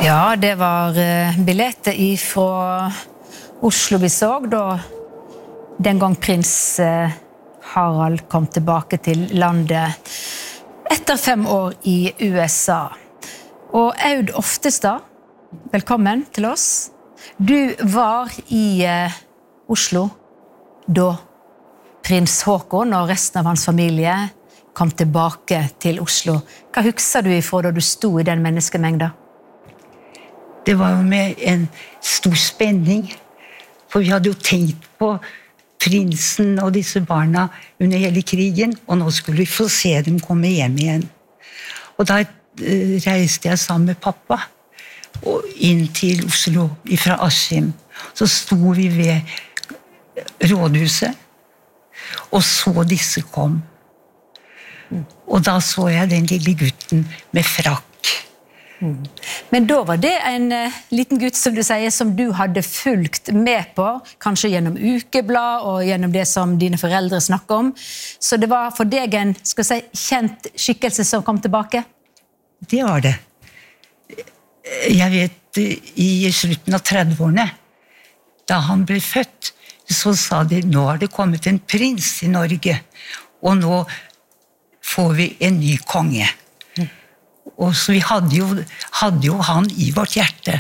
Ja, det var billettet ifra Oslo vi så da den gang prins Harald kom tilbake til landet etter 5 år i USA. Og Aud Oftestad, velkommen til oss. Du var i Oslo da prins Håkon og resten av hans familie kom tilbake til Oslo. Hva husker du ifra da du sto i den menneskemengda? Det var jo med en stor spenning, for vi hadde jo tenkt på prinsen og disse barna under hele krigen, og nå skulle vi få se dem komme hjem igjen. Og da reiste jeg sammen med pappa og inn til Oslo fra Askim. Så sto vi ved rådhuset og så disse kom. Og da så jeg den lille gutten med frakk. Men da var det en liten gutt, som du sier, som du hadde fulgt med på, kanskje gjennom ukeblad og gjennom det som dine foreldre snakket om. Så det var for deg en, skal jeg si, kjent skikkelse som kom tilbake? Det var det. Jeg vet, i slutten av 30-årene, da han ble født, så sa de, nå har det kommet en prins i Norge, og nå får vi en ny konge. Og så vi hadde jo han i vårt hjerte.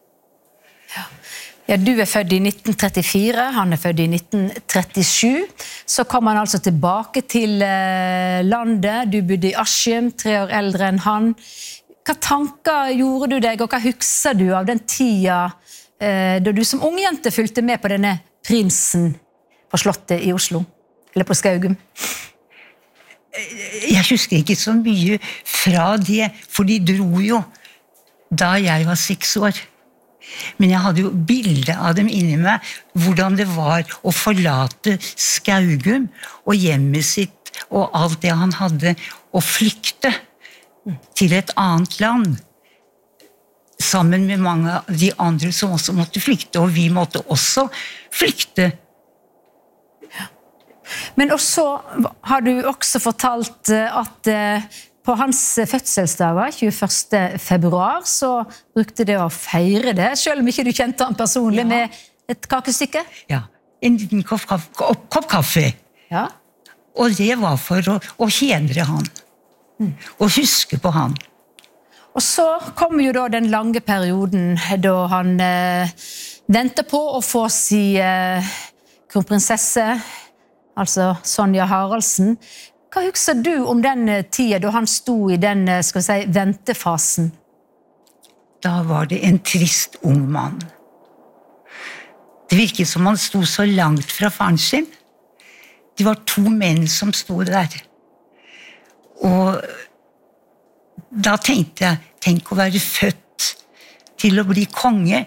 Ja, du født i 1934, han født i 1937. Så kom han altså tilbake til landet. Du bodde i Askim, 3 år eldre enn han. Hva tanker gjorde du deg, og hva husker du av den tida da du som ung jente fulgte med på denne prinsen på slottet i Oslo? Eller på Skaugum? Jeg husker ikke så mye fra det, for de dro jo da jeg var 6 år. Men jeg hadde jo bilde av dem inni meg, hvordan det var å forlate Skaugum og hjemmet sitt og alt det han hadde, og flykte til et annet land. Sammen med mange av de andre som også måtte flykte, og vi måtte også flykte. Men også har du også fortalt at på hans fødselsdager, 21. februar, så brukte det å feire det, selv om ikke du kjente han personlig, med et kakestykke? Ja, en liten kopp kaffe. Ja. Og det var for å hedre han, og huske på han. Og så kom jo da den lange perioden da han ventet på å få si kronprinsesse, altså Sonja Haraldsen. Hva husker du om den tiden da han sto i den, skal vi si, ventefasen? Da var det en trist ung mann. Det virket som han sto så langt fra faren sin. Det var 2 menn som sto der. Og da tenkte jeg, tenk å være født til å bli konge,